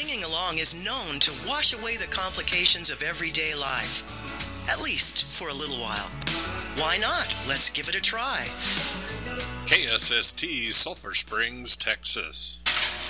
singing along is known to wash away the complications of everyday life. At least for a little while. Why not? Let's give it a try. KSST, Sulphur Springs, Texas.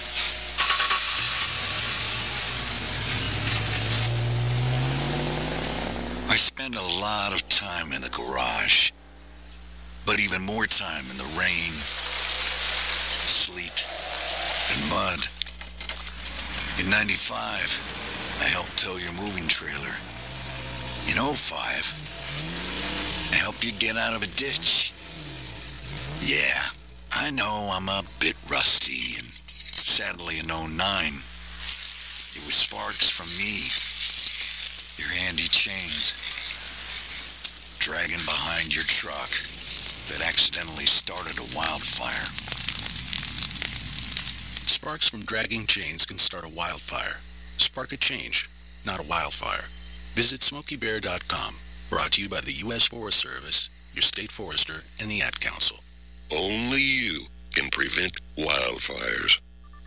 I spend a lot of time in the garage, but even more time in the rain, sleet, and mud. In 95, I helped tow your moving trailer. In 05, I helped you get out of a ditch. Yeah, I know I'm a bit rusty, and sadly in 09, it was sparks from me, your handy chains, dragging behind your truck that accidentally started a wildfire. Sparks from dragging chains can start a wildfire. Spark a change, not a wildfire. Visit SmokeyBear.com. Brought to you by the U.S. Forest Service, your state forester, and the Ad Council. Only you can prevent wildfires.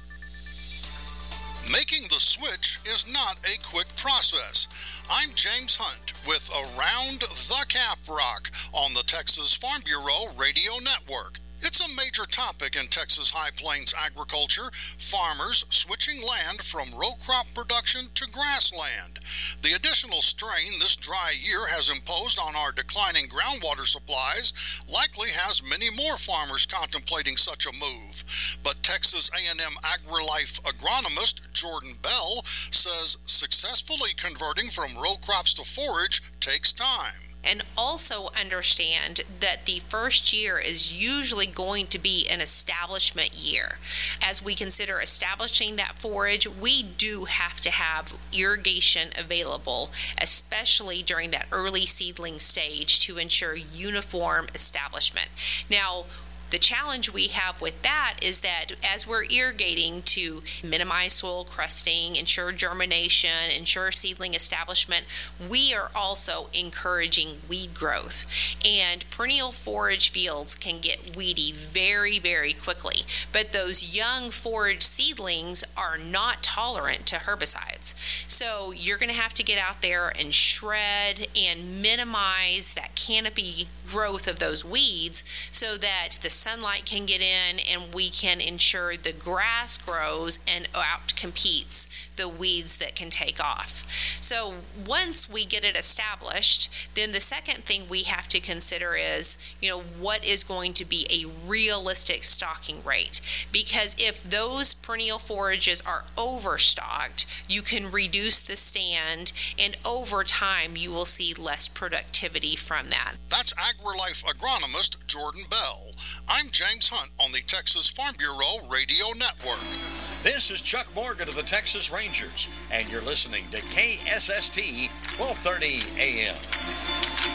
Making the switch is not a quick process. I'm James Hunt with Around the Cap Rock on the Texas Farm Bureau Radio Network. It's a major topic in Texas High Plains agriculture, farmers switching land from row crop production to grassland. The additional strain this dry year has imposed on our declining groundwater supplies likely has many more farmers contemplating such a move. But Texas A&M AgriLife agronomist Jordan Bell says successfully converting from row crops to forage takes time. And also understand that the first year is usually going to be an establishment year. As we consider establishing that forage, we do have to have irrigation available, especially during that early seedling stage, to ensure uniform establishment. Now, the challenge we have with that is that as we're irrigating to minimize soil crusting, ensure germination, ensure seedling establishment, we are also encouraging weed growth. And perennial forage fields can get weedy very, very quickly. But those young forage seedlings are not tolerant to herbicides. So you're going to have to get out there and shred and minimize that canopy growth of those weeds so that the sunlight can get in and we can ensure the grass grows and out competes the weeds that can take off. So once we get it established, then the second thing we have to consider is, what is going to be a realistic stocking rate? Because if those perennial forages are overstocked, you can reduce the stand, and over time you will see less productivity from that. That's AgriLife agronomist Jordan Bell. I'm James Hunt on the Texas Farm Bureau Radio Network. This is Chuck Morgan of the Texas Rangers, and you're listening to KSST 1230 AM.